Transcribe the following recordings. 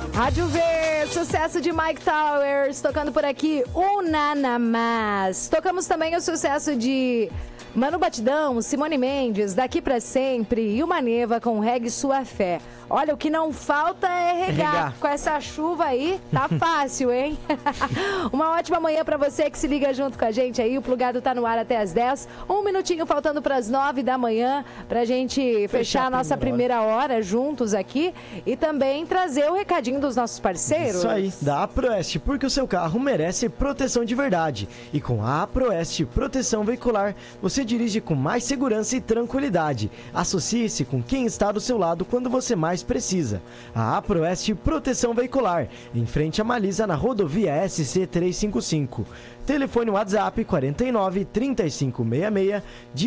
Rádio V, sucesso de Mike Towers, tocando por aqui, Unanamás. Tocamos também o sucesso de Manu Batidão, Simone Mendes, Daqui Pra Sempre e Uma Neva com Regue Sua Fé. Olha, o que não falta é regar. Com essa chuva aí, tá fácil, hein? Uma ótima manhã pra você que se liga junto com a gente aí. O Plugado tá no ar até as 10. Um minutinho faltando pras 9 da manhã pra gente fechar a nossa primeira hora juntos aqui e também trazer o recadinho dos nossos parceiros. Isso aí, da Aproeste, porque o seu carro merece proteção de verdade. E com a Aproeste Proteção Veicular, você dirige com mais segurança e tranquilidade. Associe-se com quem está do seu lado quando você mais precisa. A Aproeste Proteção Veicular, em frente a Malisa, na rodovia SC 355. Telefone WhatsApp 49 3566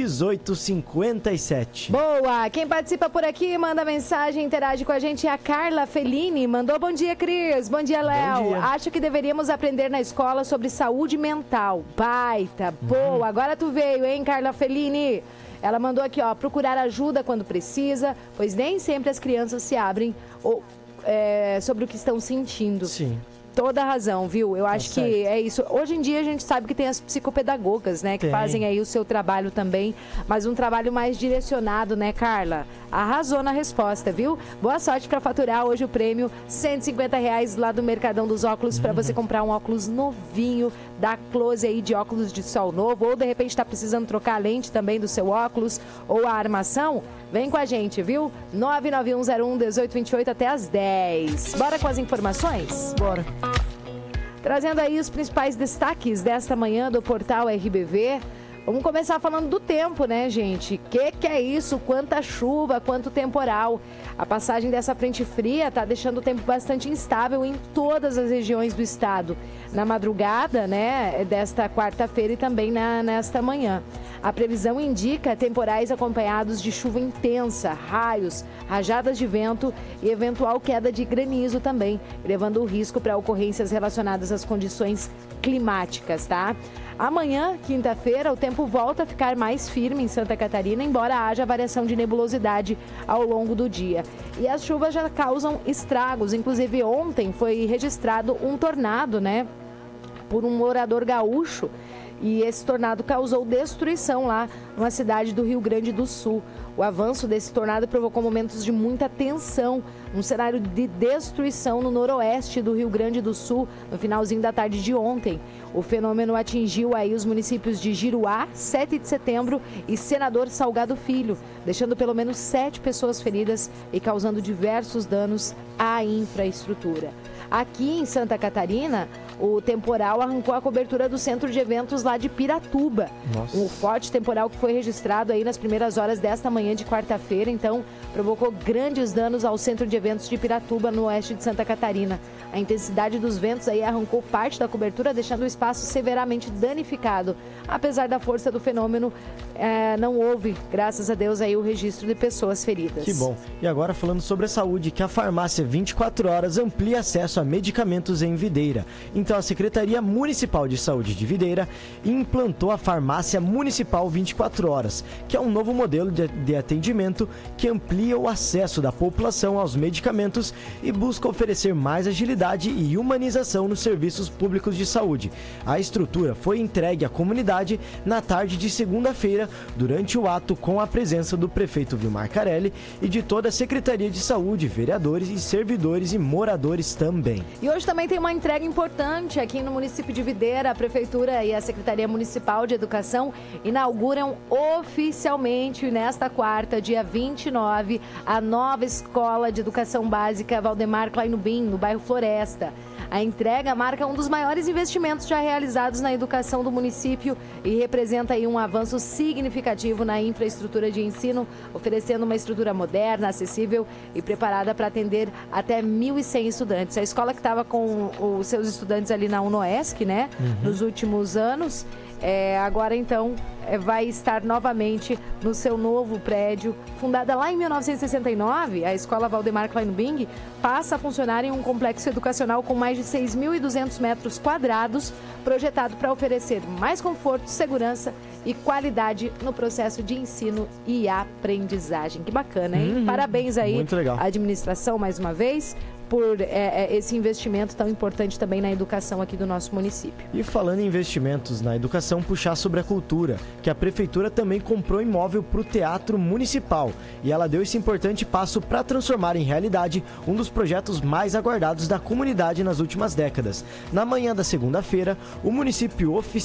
1857. Boa! Quem participa por aqui, manda mensagem, interage com a gente é a Carla Fellini. Mandou bom dia, Cris. Bom dia, Léo. Acho que deveríamos aprender na escola sobre saúde mental. Baita, boa. Agora tu veio, hein, Carla Fellini? Ela mandou aqui, ó, procurar ajuda quando precisa, pois nem sempre as crianças se abrem sobre o que estão sentindo. Sim. Toda a razão, viu? Eu acho que é isso. Hoje em dia a gente sabe que tem as psicopedagogas, né? Que fazem aí o seu trabalho também, mas um trabalho mais direcionado, né, Carla? Arrasou na resposta, viu? Boa sorte para faturar hoje o prêmio R$150 lá do Mercadão dos Óculos para você comprar um óculos novinho da Close aí de óculos de sol novo, ou de repente está precisando trocar a lente também do seu óculos ou a armação. Vem com a gente, viu? 991011828 até as 10. Bora com as informações? Bora. Trazendo aí os principais destaques desta manhã do portal RBV. Vamos começar falando do tempo, né, gente? Que é isso? Quanta chuva, quanto temporal. A passagem dessa frente fria está deixando o tempo bastante instável em todas as regiões do estado. Na madrugada, né, desta quarta-feira e também nesta manhã. A previsão indica temporais acompanhados de chuva intensa, raios, rajadas de vento e eventual queda de granizo também, levando o risco para ocorrências relacionadas às condições climáticas, tá? Amanhã, quinta-feira, o tempo volta a ficar mais firme em Santa Catarina, embora haja variação de nebulosidade ao longo do dia. E as chuvas já causam estragos, inclusive ontem foi registrado um tornado, né, por um morador gaúcho. E esse tornado causou destruição lá numa cidade do Rio Grande do Sul. O avanço desse tornado provocou momentos de muita tensão, um cenário de destruição no noroeste do Rio Grande do Sul, no finalzinho da tarde de ontem. O fenômeno atingiu aí os municípios de Giruá, 7 de setembro e Senador Salgado Filho, deixando pelo menos 7 pessoas feridas e causando diversos danos à infraestrutura. Aqui em Santa Catarina, o temporal arrancou a cobertura do centro de eventos lá de Piratuba. Nossa. Um forte temporal que foi registrado aí nas primeiras horas desta manhã de quarta-feira, então provocou grandes danos ao centro de eventos de Piratuba, no oeste de Santa Catarina. A intensidade dos ventos aí arrancou parte da cobertura, deixando o espaço severamente danificado. Apesar da força do fenômeno, não houve, graças a Deus, aí o registro de pessoas feridas. Que bom. E agora falando sobre a saúde, que a farmácia 24 horas amplia acesso a medicamentos em Videira. Então a Secretaria Municipal de Saúde de Videira implantou a farmácia municipal 24 horas, que é um novo modelo de atendimento que amplia o acesso da população aos medicamentos e busca oferecer mais agilidade e humanização nos serviços públicos de saúde. A estrutura foi entregue à comunidade na tarde de segunda-feira, durante o ato com a presença do prefeito Vilmar Carelli e de toda a Secretaria de Saúde, vereadores e servidores e moradores também. E hoje também tem uma entrega importante aqui no município de Videira. A Prefeitura e a Secretaria Municipal de Educação inauguram oficialmente nesta quarta, dia 29, a nova Escola de Educação Básica Valdemar Kleinubim, no bairro Floresta. A entrega marca um dos maiores investimentos já realizados na educação do município e representa aí um avanço significativo na infraestrutura de ensino, oferecendo uma estrutura moderna, acessível e preparada para atender até 1.100 estudantes. A escola que estava com os seus estudantes ali na UNOESC, né, nos últimos anos, agora então vai estar novamente no seu novo prédio. Fundada lá em 1969, a Escola Valdemar Kleinubim passa a funcionar em um complexo educacional com mais de 6.200 metros quadrados, projetado para oferecer mais conforto, segurança e qualidade no processo de ensino e aprendizagem. Que bacana, hein? Parabéns aí muito legal. à administração mais uma vez por esse investimento tão importante também na educação aqui do nosso município. E falando em investimentos na educação, puxar sobre a cultura, que a Prefeitura também comprou imóvel para o Teatro Municipal. E ela deu esse importante passo para transformar em realidade um dos projetos mais aguardados da comunidade nas últimas décadas. Na manhã da segunda-feira, o município